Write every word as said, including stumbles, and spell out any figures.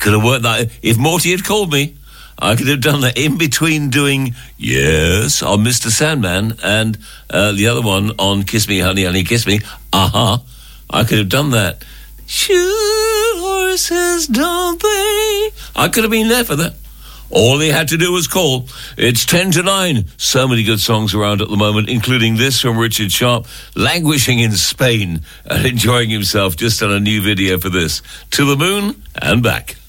could have worked that. If Morty had called me, I could have done that in between doing Yes on Mister Sandman and uh, the other one on Kiss Me, Honey, Honey, Kiss Me. Uh-huh. I could have done that. Shoot horses, don't they? I could have been there for that. All he had to do was call. It's ten to nine. So many good songs around at the moment, including this from Richard Sharp, languishing in Spain and enjoying himself just on a new video for this. To the Moon and Back.